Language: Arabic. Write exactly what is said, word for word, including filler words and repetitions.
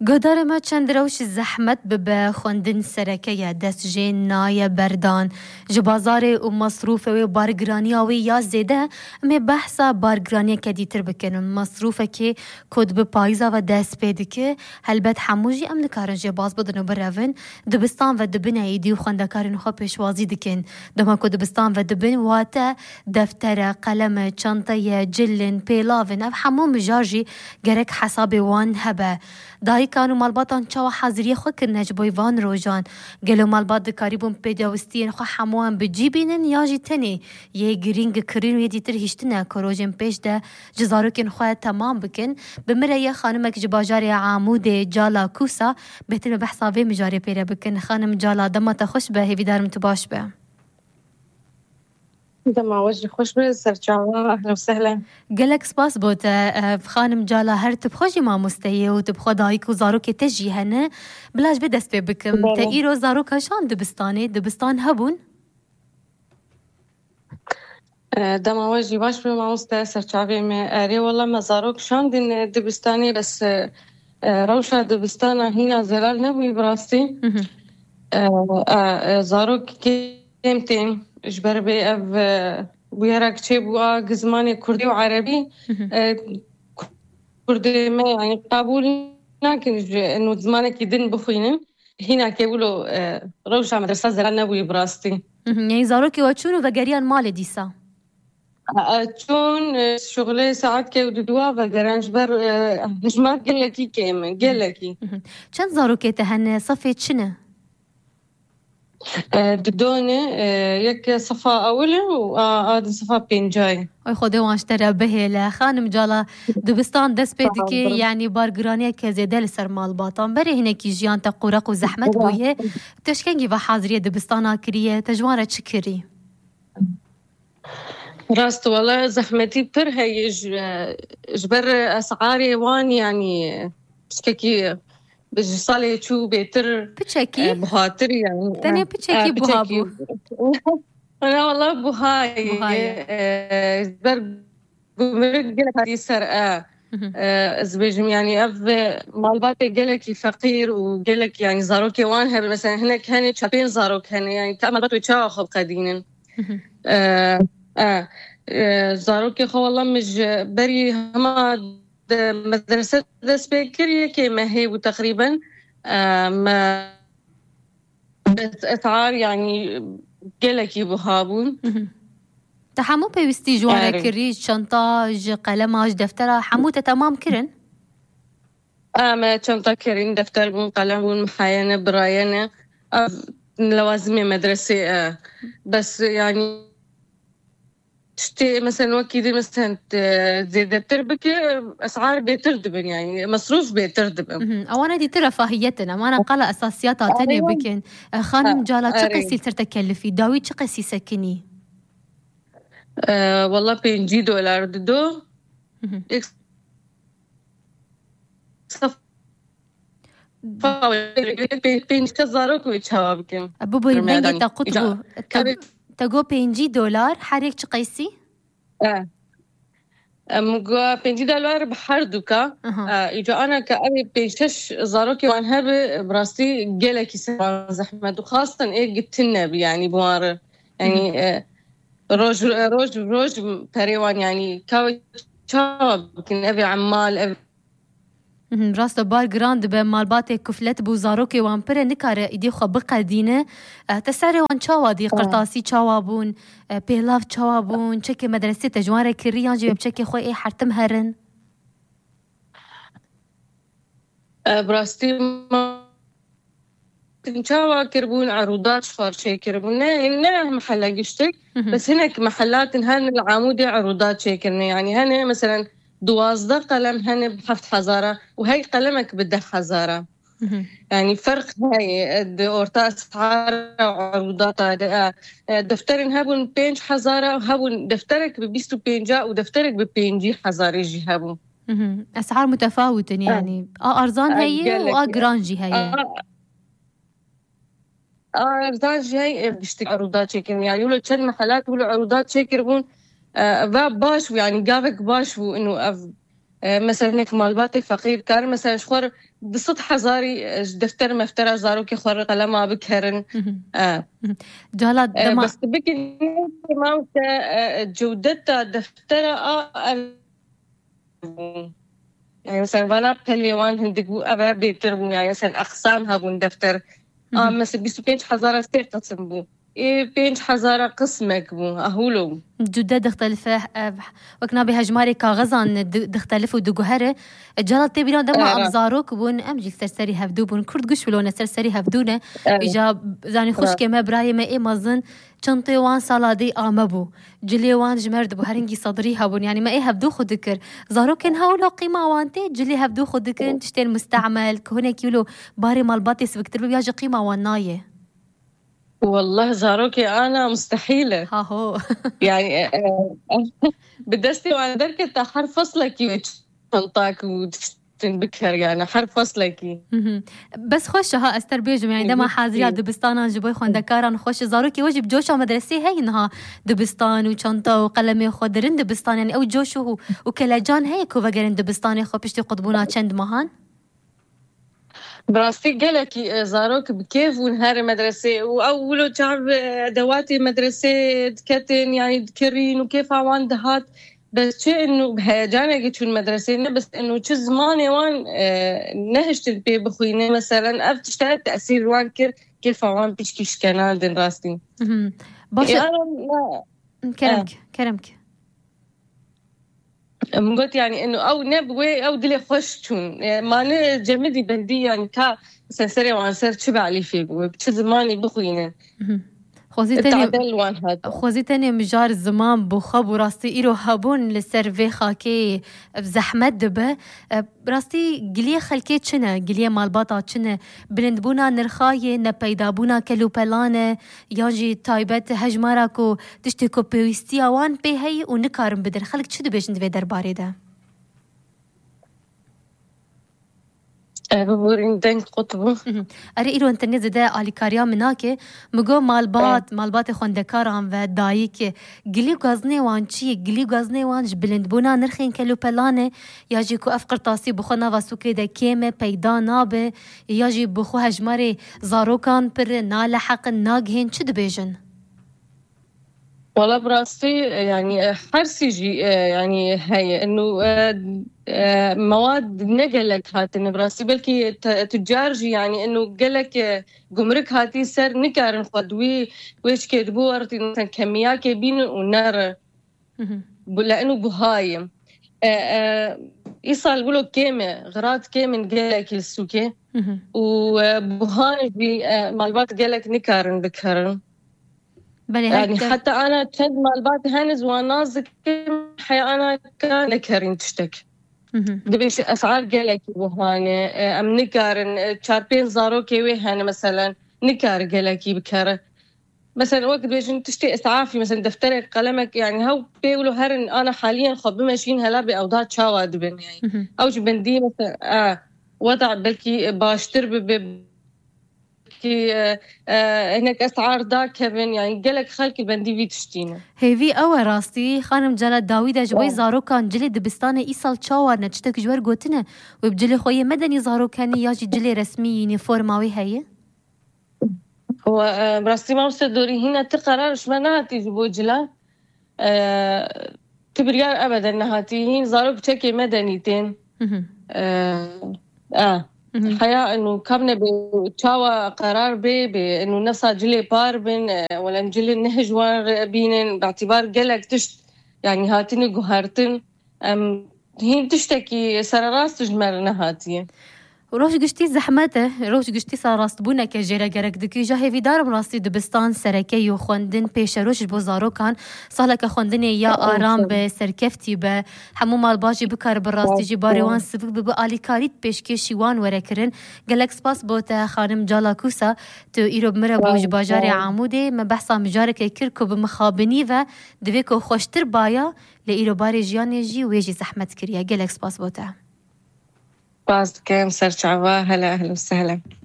قدر ما چند روش زحمت ببه خوندن سرکه دست جین نای بردان جبازار و مصروف و بارگرانی آوی یا زیده می بحثا بارگرانی که دیتر بکنن مصروفه که کد به پایزا و دست پیده که هلبت حموجی ام نکارن جباز بدن و برون دبستان و دبن ایدی و خوندکارن خواه پیشوازی دکن دما که دبستان و دبن واتا دفتر قلم چانطه جلن پیلاون اف همو مجاجی گرک حساب وان هبه دایی کانو مالباتان چاو حاضری خو کرنه جبوی وان روژان گلو مالبات دکاریبون پیداوستین خو هموان بجیبینن یا جی تنی یه گرینگ کرین و یه دیتر هشتنه کروجن پیش ده جزاروکن خواه تمام بکن بمره یه خانمک جباجاری عامود جالا کوسا بهتر بحثاوی مجاری پیره بکن خانم جالا دمتا خوش به هیوی دارم تو باش به دم وجهي خوش به سرچاوا اهلا وسهلا قالك سباس بوت خانم جالا هر تبخوجي ما مستية وتبخو دايك وزاروك تجي هنا بلاش بدست بكم تايرو زاروك شان دبستاني دبستان هبون دم وجهي باش به ما مستية سرچاوي مي اري والله ما زاروك شان دين دبستاني بس روشة دبستانا هنا زلال نبوي براستي زاروك كيمتين اجبر بي اف ويراك تشيبوا قزماني كردي وعربي كردي ما يعني قابول لكن انه زمانك يدن بخوينن هنا كيقولوا روشة مدرسة زلال نبوي براستي يعني زاروكي واتشونو وقريان مالي ديسا اتشون شغلي ساعات كي ودوا وقران جبر نجمار قلكي كيم قلكي چند زاروكي تهن صفي تشنه ددوني يك صفا أوله وآد صفا بينجاي. أي خدي وانشترى به لخانم جالا دبستان دست بيدكي يعني بارجرانية كزيادة لسر مال باطن بري هنا كي جيان تقورق وزحمت بويه تشكنجي وحاضرية دبستان كريه تجوارة شكري. راست والله زحمتي بر هي جبر أسعاري وان يعني شككي بجي صالي شو بيتر بتشكي بخاطر يعني تاني بتشكي بوهابو أنا والله بوهاي بوهاي بر قمرك قلك هذه سرقة زبيجم يعني أف مالباتي قلك فقير وقلك يعني زاروك وانها مثلا هناك هني شابين زاروك هني يعني تعمل باتو يتشاخب قدينا زاروك خو والله مش بري هما مدرسة سبيكرية كما هي وتقريبا ما أسعار يعني قلكي بهابون تحمو بيوستي جوانا كري شنطاج قلماج دفترة حموته تمام كرن آه شنطة كرين دفتر بون قلم بون محاينة براينة لوازم مدرسة آه. بس يعني تشتي مثلا وكيدي مثلا زيادة تربكي أسعار بيتردبن يعني مصروف بيتردبن أوانا دي ترى فاهيتنا ما أنا قال أساسيات عطاني بكين خانم جالا شقسي ترتكلفي داوي شقسي سكني أه والله بينجي دولار دو صف بين كزاروك ويتشابكين أبو بوي بنجي تقطبو تقو بينجي دولار حريك شقيسي؟ اه مقوا بينجي دولار بحر دوكا إجا أنا كأبي بيشش زاروكي وان هرب براستي جلكي سبان زحمة وخاصة إيه قتلنا يعني بوار يعني اه روج روج روج بريوان يعني كاوي شاب كن أبي عمال أبي راست بار جراند به مالبات کفلت بوزاروکی وان پر نکاره ایدی خو بقدینه تسعر وان چاوادی قرطاسی چاوابون پیلاف چاوابون چک مدرسه تجوار کریان جیب چک خو ای حرتم هرن براستی ما تنشاوا كربون عروضات شفار شيء كربون نه محل قشتك بس هناك محلات هن العمودي عروضات شيء كرني يعني هن مثلا دوازده قلم هن بحفت حزارة وهي قلمك بده حزارة يعني فرق هاي دورتا أسعار وعروضات دفترين هابون بينج حزارة وهابون دفترك ببيستو بينجا ودفترك ببينجي حزارة يجي هابون أسعار متفاوتة يعني آه أرزان هي وآه جرانجي هي آه أرزان هي بيشتري عروضات شكل يعني يقولوا كل محلات يقولوا عروضات شكل يقولون آه باش يعني قابك باش وإنه مثلا هيك مالباتي فقير كان مثلا شخور بصد حزاري دفتر مفترى زاروكي خور قلما بكرن اه جالات دما بس بكي ما جودتها دفتر اه يعني مثلا بنا بتليوان هندقو أبا بيتربو يعني مثلا أقسامها بون دفتر آه مثلا بيسو بينش حزارة ستير تسمبو إيه بينش حزارة قسمك بو أهولو جدة تختلفة وكنا بهجماري كاغزان تختلف ودقهره جالت تبينا دما أبزاروك بون أمجي سرسري هفدو بون كرد قش ولونا سرسري هفدونا إجا زاني خوش كما براي ما إيه مزن چنطي وان سالادي آمبو جلي وان جمرد بو هرنجي صدري هبون يعني ما إيه هفدو خود ذكر زاروكن هاولو قيمة وانتي جلي هفدو خود ذكر تشتين مستعمل كهونك يولو باري مالباتي سبكتر بياجي قيمة وانايه والله زاروكي أنا مستحيلة ها هو يعني بدستي وأنا دركت حرف فصلك شنطاك وتنبكر يعني حرف فصلك بس خوش ها استر بيجم يعني دما حاضريا دبستان جبوي خوندكاران خوش زاروكي وجب جوشا مدرسي هي انها دبستان وشنطه وقلمي خودرين دبستان يعني او جوشو وكلاجان هيك وبقرن دبستان خو بيشتي قطبونا چند مهان براستي قالك زاروك بكيف ونهار مدرسة وأولو شعب أدواتي مدرسة دكتن يعني دكرين وكيف عوان دهات بس شيء إنه بهيجانة جيت في المدرسة بس إنه شو زماني وان اه نهجت البي بخويني مثلا أفتشتغل تأثير وان كر كيف عوان بيشكيش كنال دين راستي باشا كرمك كرمك قلت يعني انه او نبوي او دلي خوشتون ما نه جمدي بندي يعني كا سنسري وان سر تشبع لي فيه بتزماني بخوينه خوزي تاني خوزي تاني مجار الزمان بخب وراستي إيرو هابون لسرفي خاكي بزحمت دبه براستي قليه خلكي چنه قليه مالباطا چنه بلندبونا نرخاية نپيدابونا كلو پلانه ياجي تايبت هجماراكو تشتكو بيوستيا وان بي هاي ونكارم بدر خلق چو دبيشن دوي درباري ده بورين دنك قطبو أري إيرو أنت نزد ده آليكاريا مناكي مگو مالبات مالبات خوندكاران و دايك قلي غازني وان چي قلي غازني وان جبلند بونا نرخين كلو پلانه ياجي كو أفقر تاسي بخو نوا سوكي ده كيمه پيدا نابه ياجي بخو هجماري زاروكان پر نالحق ناگهين چو دبيجن والله براستي يعني حرسيجي يعني هي انه مواد نقلك هاتن براستي بلكي تجارجي يعني انه قالك قمرك هاتي سر نكارن خدوي ويش كدبورتي مثلا كميات بين ونار لانه بهايم يصال يقولوا كيمه غرات كيمه قالك السوكي وبهاي مالبات قالك نكارن بكرن يعني حتى أنا تشد مالبات هنز ونازك حي أنا كان لكرين تشتك دبيش أسعار قلك وهاني أم نكارن شاربين زاروكي ويهاني مثلا نكار قلكي بكرة مثلا وقت بيجن تشتي إسعافي مثلا دفترك قلمك يعني هاو بيقولوا هرن أنا حاليا خب ماشيين هلا بأوضاع شاوى دبن يعني أو جبندي مثلا آه وضع بلكي باشتر ب كي آه آه هناك أسعار دا كيفن يعني قالك خالك البندي في تشتينا هيفي أول راستي خانم جلال داويدة جوي زاروكان جلي دبستانة إيصال تشاور نتشتك جوار قوتنا وبجلي خوية مدني زاروكاني ياجي جلي رسمي يونيفورماوي هي هو آه براستي ما وصدوري هنا تقرار شماناتي جبو جلا آه تبريار أبدا نهاتي هين زاروك تشكي مدنيتين آه آه الحقيقة إنه كابنا بتشاوى قرار بي بإنه نفسها جلي بار بين ولا نجلي نهجوان بينن باعتبار قلق تشت يعني هاتيني قهارتن هين تشتكي سراراس تجمرنا هاتيه روش گشتی زحمته روش گشتی سراست بونه که جره گرک دکی جا هیوی دارم راستی دبستان سرکی و خوندن پیش روش بوزارو کان ساله که خوندن یا آرام به سرکفتی به همو مال باجی بکار براستی جی باریوان سبک ببو آلیکاریت پیش که شیوان وره کرن گلک سپاس بوته خانم جالا کوسا تو ایرو بمره بوش باجار عموده مبحثا مجاره که کرکو بمخابنی و دویکو خوشتر بایا لإيرو باري جياني جي ويجي زحمت كريا گلک سپاس بوته باز كام سرچعوا هلا أهلا وسهلا